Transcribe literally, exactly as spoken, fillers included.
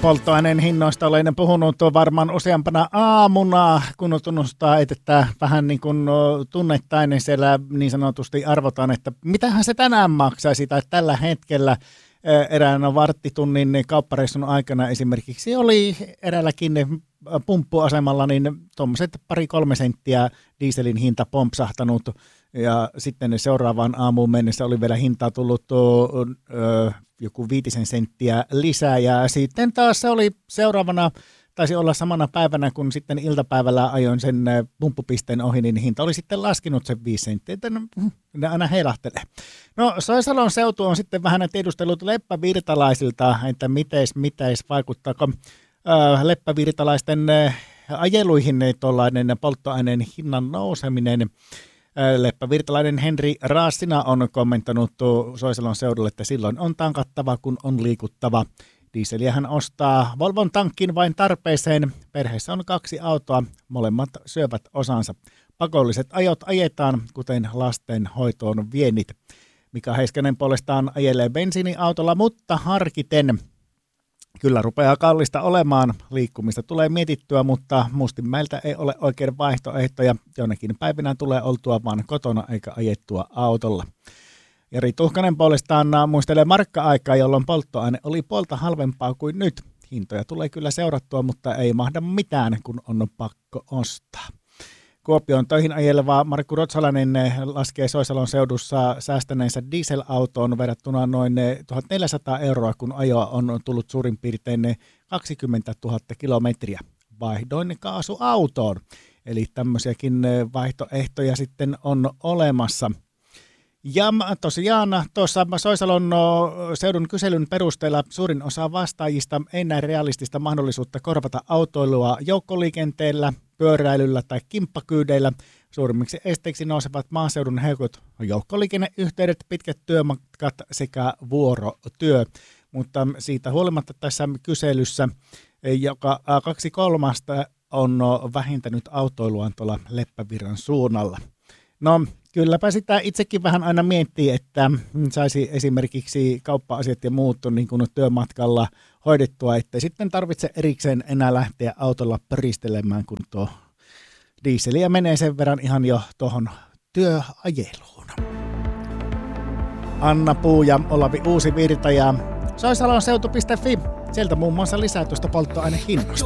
Polttoaineen hinnoista olen puhunut varmaan useampana aamuna, kun tunnustaa, että vähän niin kuin tunnettain siellä niin sanotusti arvotaan, että mitähän se tänään maksaisi tai tällä hetkellä. Eräänä varttitunnin kauppareissun aikana esimerkiksi oli eräälläkin pumppuasemalla niin tuommoiset pari-kolme senttiä dieselin hinta pompsahtanut ja sitten seuraavaan aamuun mennessä oli vielä hintaa tullut ö, joku viitisen senttiä lisää ja sitten taas se oli seuraavana, taisi olla samana päivänä, kun sitten iltapäivällä ajoin sen pumppupisteen ohi, niin hinta oli sitten laskenut sen viisi senttiä, että ne aina heilahtelee. No Soisalon seutu on sitten vähän tiedustellut leppävirtalaisilta, että mites, mites vaikuttaako äh, leppävirtalaisten äh, ajeluihin tuollainen polttoaineen hinnan nouseminen. Leppävirtalainen Henri Raassina on kommentanut Soisalon seudulle, että silloin on tankattava, kun on liikuttava. Dieseliä hän ostaa Volvon tankkiin vain tarpeeseen. Perheessä on kaksi autoa, molemmat syövät osansa. Pakolliset ajot ajetaan, kuten lasten hoitoon viennit. Mika Heiskanen puolestaan ajelee bensiiniautolla, mutta harkiten. Kyllä rupeaa kallista olemaan. Liikkumista tulee mietittyä, mutta Mustinmäeltä ei ole oikein vaihtoehtoja. Jonnekin päivinä tulee oltua vain kotona eikä ajettua autolla. Jari Tuhkanen puolestaan muistelee markka-aikaa, jolloin polttoaine oli puolta halvempaa kuin nyt. Hintoja tulee kyllä seurattua, mutta ei mahda mitään, kun on pakko ostaa. Kuopion töihin ajeleva Markku Rotsalainen laskee Soisalon seudussa säästäneensä dieselautoon verrattuna noin tuhatneljäsataa euroa, kun ajoa on tullut suurin piirtein kaksikymmentätuhatta kilometriä. Vaihdoin kaasuautoon, eli tämmöisiäkin vaihtoehtoja sitten on olemassa. Ja tosiaan tuossa Soisalon seudun kyselyn perusteella suurin osa vastaajista ei näe realistista mahdollisuutta korvata autoilua joukkoliikenteellä, pyöräilyllä tai kimppakyydeillä. Suurimmiksi esteiksi nousevat maaseudun heikot joukkoliikenneyhteydet, pitkät työmatkat sekä vuorotyö. Mutta siitä huolimatta tässä kyselyssä joka kaksi kolmasta on vähentänyt autoiluaan tuolla Leppävirran suunnalla. No, kylläpä sitä itsekin vähän aina miettii, että saisi esimerkiksi kauppa-asiat ja muut niin kuin työmatkalla hoidettua, että sitten tarvitse erikseen enää lähteä autolla pöristelemään, kun tuo dieseliä menee sen verran ihan jo tuohon työajeluun. Anna Puu ja Olavi Uusivirta ja Soisalonseutu piste fi. Sieltä muun muassa lisää tuosta polttoainehinnosta.